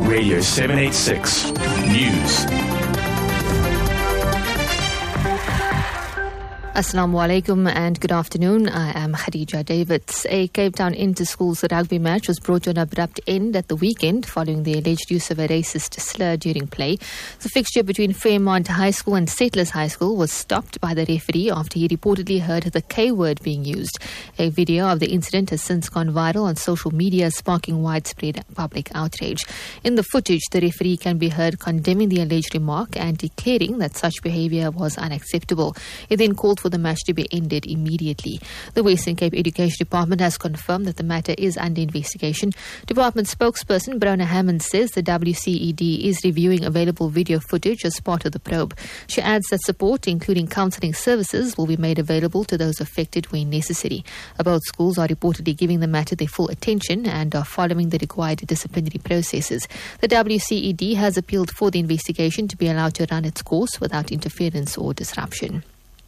Radio 786 News. Assalamu alaikum and good afternoon. I am Khadija Davids. A Cape Town inter-schools rugby match was brought to an abrupt end at the weekend following the alleged use of a racist slur during play. The fixture between Fairmont High School and Settlers High School was stopped by the referee after he reportedly heard the K word being used. A video of the incident has since gone viral on social media, sparking widespread public outrage. In the footage, the referee can be heard condemning the alleged remark and declaring that such behaviour was unacceptable. He then called for the match to be ended immediately. The Western Cape Education Department has confirmed that the matter is under investigation. Department spokesperson Brona Hammond says the WCED is reviewing available video footage as part of the probe. She adds that support, including counselling services, will be made available to those affected when necessary. Both schools are reportedly giving the matter their full attention and are following the required disciplinary processes. The WCED has appealed for the investigation to be allowed to run its course without interference or disruption.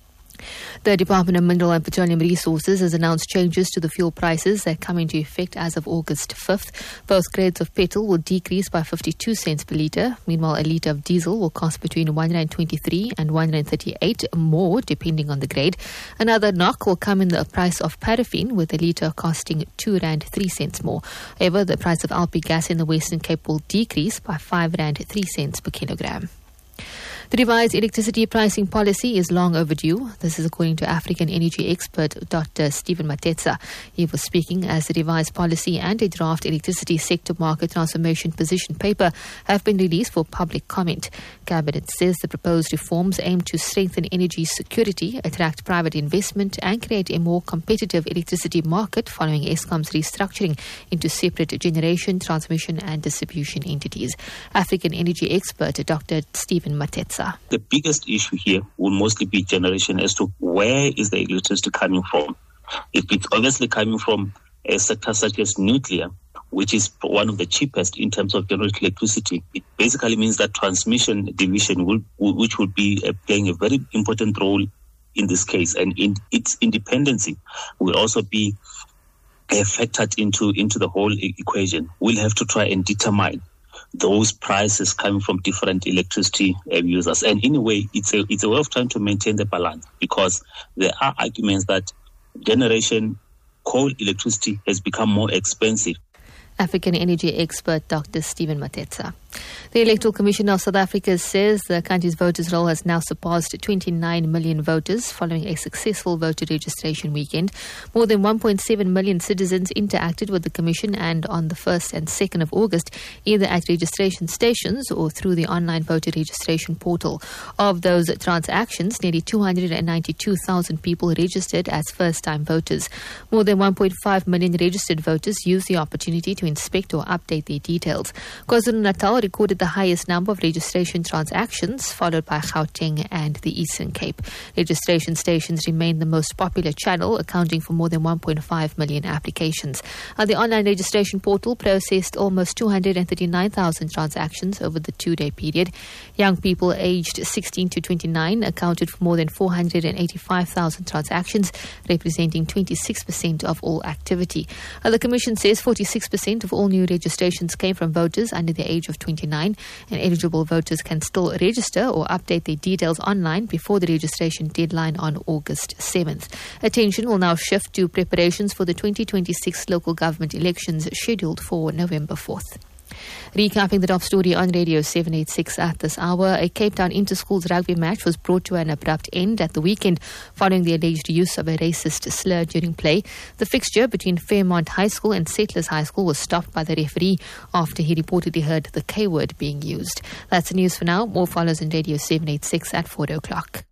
The Department of Mineral and Petroleum Resources has announced changes to the fuel prices that come into effect as of August 5th. Both grades of petrol will decrease by 52 cents per litre. Meanwhile, a litre of diesel will cost between 123 and 138 more, depending on the grade. Another knock will come in the price of paraffin, with a litre costing R2.03 more. However, the price of LP gas in the Western Cape will decrease by R5.03 per kilogram. The revised electricity pricing policy is long overdue. This is according to African energy expert Dr. Stephen Matetsa. He was speaking as the revised policy and a draft electricity sector market transformation position paper have been released for public comment. Cabinet says the proposed reforms aim to strengthen energy security, attract private investment and create a more competitive electricity market following Eskom's restructuring into separate generation, transmission and distribution entities. African energy expert Dr. Stephen Matetsa. The biggest issue here will mostly be generation as to where is the electricity coming from. If it's obviously coming from a sector such as nuclear, which is one of the cheapest in terms of generating electricity, it basically means that transmission division, which would be playing a very important role in this case, and in its independency will also be factored into the whole equation. We'll have to try and determine those prices coming from different electricity users. And in a way, it's a way of trying to maintain the balance, because there are arguments that generation coal electricity has become more expensive. African energy expert Dr. Stephen Matetsa. The Electoral Commission of South Africa says the country's voters' roll has now surpassed 29 million voters following a successful voter registration weekend. More than 1.7 million citizens interacted with the Commission and on the 1st and 2nd of August, either at registration stations or through the online voter registration portal. Of those transactions, nearly 292,000 people registered as first-time voters. More than 1.5 million registered voters used the opportunity to inspect or update their details. KwaZulu-Natal recorded the highest number of registration transactions, followed by Gauteng and the Eastern Cape. Registration stations remain the most popular channel, accounting for more than 1.5 million applications. The online registration portal processed almost 239,000 transactions over the two-day period. Young people aged 16 to 29 accounted for more than 485,000 transactions, representing 26% of all activity. The Commission says 46% of all new registrations came from voters under the age of 29, and eligible voters can still register or update their details online before the registration deadline on August 7th. Attention will now shift to preparations for the 2026 local government elections scheduled for November 4th. Recapping the top story on Radio 786 at this hour, a Cape Town inter-schools rugby match was brought to an abrupt end at the weekend following the alleged use of a racist slur during play. The fixture between Fairmont High School and Settlers High School was stopped by the referee after he reportedly heard the K word being used. That's the news for now. More follows on Radio 786 at 4 o'clock.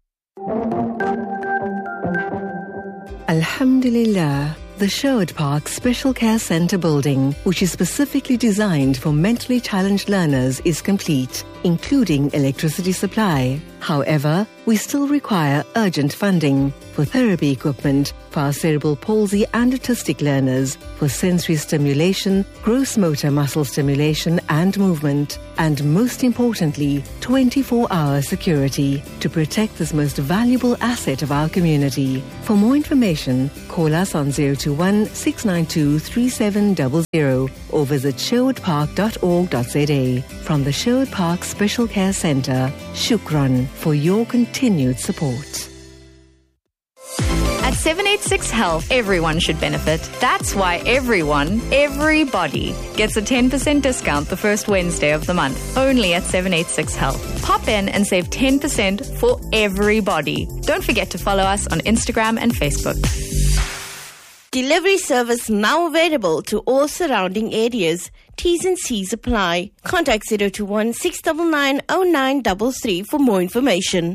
Alhamdulillah. The Sherwood Park Special Care Centre building, which is specifically designed for mentally challenged learners, is complete, including electricity supply. However, we still require urgent funding for therapy equipment for our cerebral palsy and autistic learners, for sensory stimulation, gross motor muscle stimulation and movement, and most importantly, 24-hour security to protect this most valuable asset of our community. For more information, call us on 021 692 3700 or visit sherwoodpark.org.za. From the Sherwood Park Special Care Centre, shukran for your continued support. At 786 Health, everyone should benefit. That's why everybody, gets a 10% discount the first Wednesday of the month, only at 786 Health. Pop in and save 10% for everybody. Don't forget to follow us on Instagram and Facebook. Delivery service now available to all surrounding areas. T's and C's apply. Contact 021 699 0933 for more information.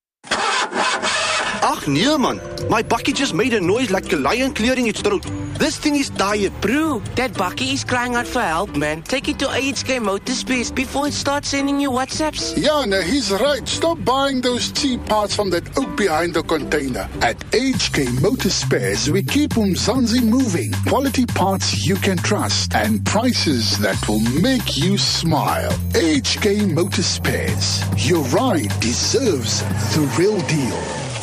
Ach nee man, my bakkie just made a noise like a lion clearing its throat. This thing is tired. Bro, that bakkie is crying out for help, man. Take it to AHK Motorspares before it starts sending you WhatsApps. Yeah, no, he's right. Stop buying those cheap parts from that oak behind the container. At AHK Motorspares, we keep Umzansi moving. Quality parts you can trust and prices that will make you smile. AHK Motorspares. Your ride deserves the real deal.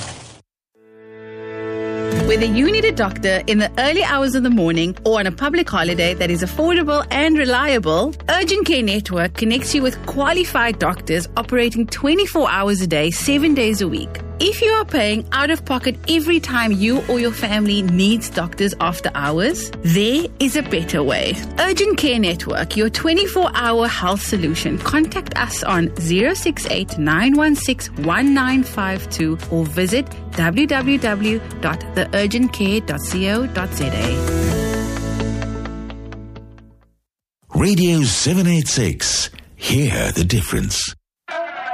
Whether you need a doctor in the early hours of the morning or on a public holiday that is affordable and reliable, Urgent Care Network connects you with qualified doctors operating 24 hours a day, 7 days a week. If you are paying out of pocket every time you or your family needs doctors after hours, there is a better way. Urgent Care Network, your 24-hour health solution. Contact us on 068 916 1952 or visit www.theurgentcare.co.za. Radio 786. Hear the difference.